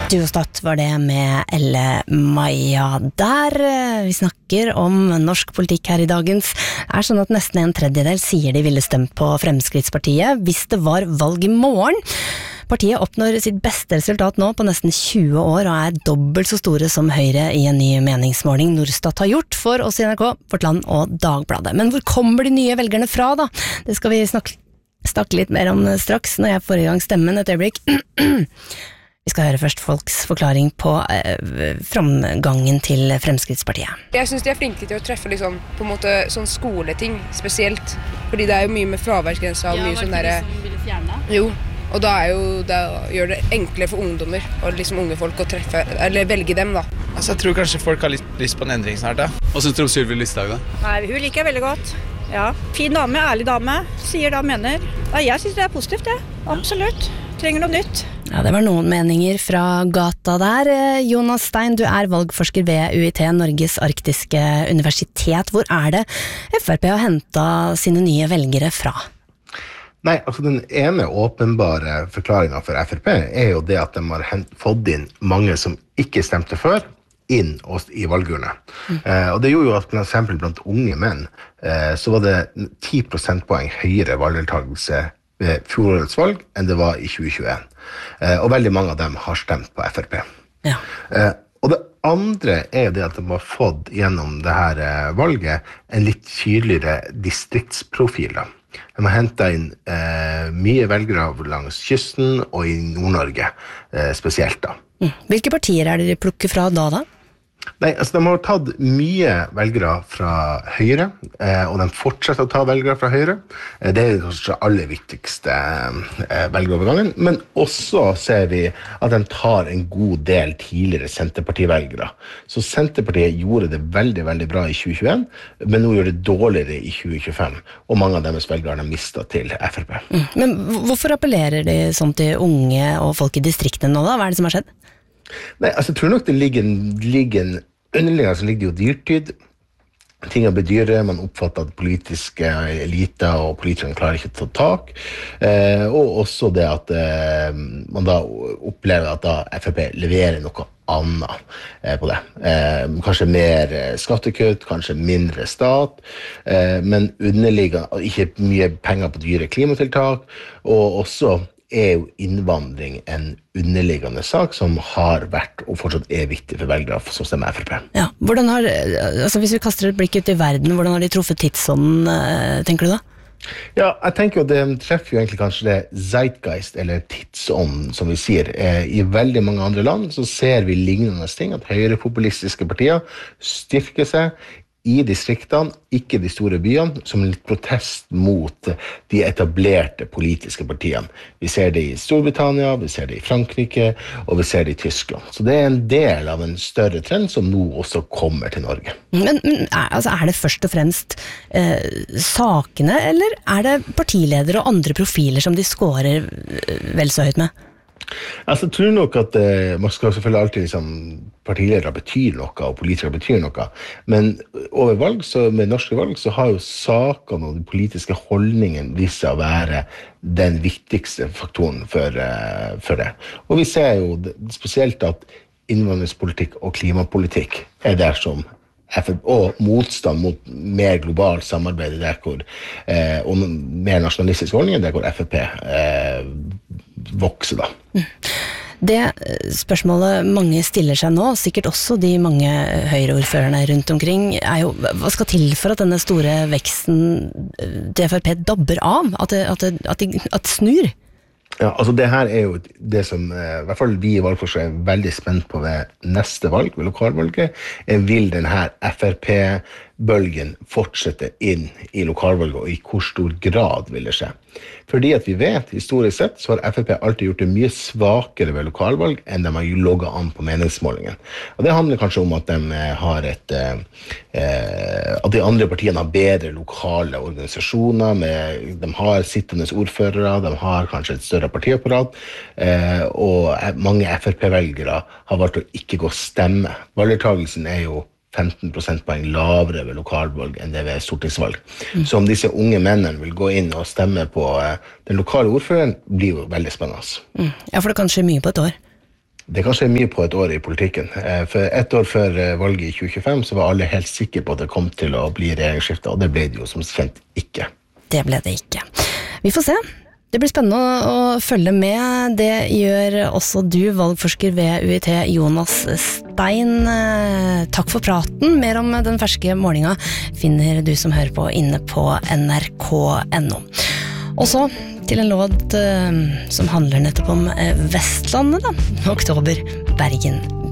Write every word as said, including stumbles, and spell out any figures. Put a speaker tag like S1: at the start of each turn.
S1: Duostat var det med Elle Maja der. Vi snakker om norsk politikk her i dagens. Det er sånn at nesten en tredjedel sier de ville stemt på Fremskrittspartiet hvis det var valg i morgen. Partiet oppnår sitt beste resultat nå på nesten tjue år og er dobbelt så store som Høyre i en ny meningsmåling Norstat har gjort for oss i N R K, Vårt Land og Dagbladet. Men hvor kommer de nye velgerne fra da? Det skal vi snakke, snakke litt mer om straks når jeg får i gang stemmen et øyeblikk. Vi skal høre først folks forklaring på eh, framgangen til Fremskrittspartiet.
S2: Jeg synes de er flinke til å treffe liksom, på en måte sånn skoleting spesielt. Fordi det er jo mye med fraværsgrensa og mye sånn der... Ja, var det de som ville fjerne? Jo, og da, er jo, da gjør det enklere for ungdommer og liksom unge folk å treffe, eller velge dem da.
S3: Altså, jeg tror kanskje folk har litt lyst på en endring snart da. Hva synes du om Sylvi Listhaug da?
S4: Nei, hun liker jeg veldig godt. Ja, fin dame, ærlig dame, sier da mener. Nei, jeg synes det er positivt det, absolutt. Trenger noe nytt.
S1: Ja, det var noen meninger fra gata der. Jonas Stein, du er valgforsker ved U I T, Norges arktiske universitet. Hvor er det F R P har hentet sine nye velgere fra?
S5: Nei, altså den ene åpenbare forklaringen for F R P er jo det at de har fått inn mange som ikke stemte før, inn i valgurene. Mm. Eh, og det gjorde jo at for eksempel blant unge menn, eh, så var det ti prosentpoeng høyere valgdeltagelse ved fjorårets valg enn det var i tjue tjueen. Eh, og veldig mange av dem har stemt på F R P. Ja. Eh, og det andre er det at de har fått gjennom det her eh, valget en litt tydeligere distriktsprofil. Da. De har hentet inn eh, mye velgere langs kysten og i Nord-Norge eh, spesielt. Da.
S1: Mm. Hvilke partier er det de plukker fra da da?
S5: Nei, altså de har tatt mye velgere fra Høyre, eh, og de fortsetter å ta velgere fra Høyre. Eh, det er kanskje det aller viktigste eh, velgerovergangen, men også ser vi at de tar en god del tidligere Senterparti-velgere. Så Senterpartiet gjorde det veldig, veldig bra i tjue tjueen, men nå gjør det dårligere i tjue tjuefem, og mange av deres velgere har mistet til F R P.
S1: Mm. Men hvorfor appellerer de sånn til unge og folk i distriktene nå da? Hva er det som har skjedd?
S5: Nei, altså jeg tror nok det ligger, ligger underliggende så ligger det jo dyrtid. Ting blir dyre, man oppfatter at politiske eliter og politikerne klarer ikke å ta tak. Eh, og også det at eh, man da opplever at da F R P leverer noe annet eh, på det. Eh, kanskje mer skattekutt, kanskje mindre stat, eh, men underliggende ikke mye penger på dyre klimatiltak, og også er jo innvandring en underliggende sak som har vært og fortsatt er viktig for velgere som stemmer F R P.
S1: Ja, hvordan har, altså hvis vi kaster et blikk ut i verden, hvordan har de truffet tidsånden, tenker du da?
S5: Ja, jeg tenker jo det treffer jo egentlig kanskje det zeitgeist, eller tidsånden, som vi sier. I veldig mange andre land så ser vi lignende ting, at høyrepopulistiske partier styrker seg i distriktene, ikke de store byene, som en litt protest mot de etablerte politiske partiene. Vi ser det i Storbritannia, vi ser det i Frankrike, og vi ser det i Tyskland. Så det er en del av en større trend som nå også kommer til Norge.
S1: Men, men altså, er det først og fremst eh, sakene, eller er det partiledere og andre profiler som de scorer vel så høyt med?
S5: Altså, jeg tror nok at eh, man skal selvfølgelig alltid liksom, partiledere betyr noe, og politikere betyr noe, men over valg, så, med norske valg, så har jo sakene og de politiske holdningen vist seg å være den viktigste faktoren for, uh, for det. Og vi ser jo spesielt at innvandringspolitikk og klimapolitikk er der som F R P, og motstand mot mer globalt samarbeid der hvor, eh, og mer nasjonalistisk holdning der hvor F R P eh, vokser da.
S1: Det spørsmålet mange stiller seg nå, sikkert også de mange høyreordførerne rundt omkring, er jo, hva skal til for at denne store veksten til F R P dabber av, at det, at det, at det, at det snur?
S5: Ja, altså det her er jo det som i hvert fall vi i valgforskere er veldig spent på ved neste valg, ved lokalvalget, er vil denne F R P-bølgen fortsette inn i lokalvalget, og i hvor stor grad vil det skje. Fordi at vi vet, historisk sett, så har F R P alltid gjort det mye svakere ved lokalvalg enn de har logget an på meningsmålingen. Og det handler kanskje om at de har et, eh, at de andre partiene har bedre lokale organisasjoner, med, de har sittende ordførere, de har kanskje et større partiapparat, eh, og mange F R P-velgere har valgt å ikke gå stemme. Valgdeltagelsen er jo femten prosentpoeng lavere ved lokalvalg enn det ved stortingsvalg. Mm. Så om disse unge mennene vil gå inn og stemme på uh, den lokale ordføreren, blir jo veldig spennende.
S1: Mm. Ja, for det kan skje mye på et år.
S5: Det kan skje mye på et år i politikken. For ett år før valget i tjue tjuefem så var alle helt sikre på at det kom til å bli regjeringsskifte, og det ble det jo som kjent ikke.
S1: Det ble det ikke. Vi får se. Det blir spennende å følge med. Det gjør også du, valgforsker ved U I T, Jonas Stein. Takk for praten. Mer om den ferske målinga finner du som hører på inne på N R K punktum N O. Og så til en låt som handler nettopp om Vestlandet, da. Oktober, Bergen